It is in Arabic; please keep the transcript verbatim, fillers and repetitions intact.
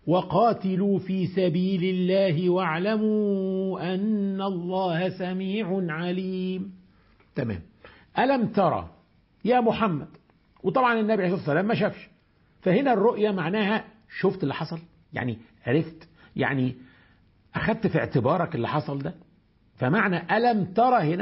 وقاتلوا في سبيل الله واعلموا أن الله سميع عليم. تمام. ألم ترى يا محمد، وطبعا النبي عليه الصلاة والسلام ما شافش، فهنا الرؤية معناها شفت اللي حصل، يعني عرفت، يعني أخذت في اعتبارك اللي حصل ده. فمعنى ألم ترى هنا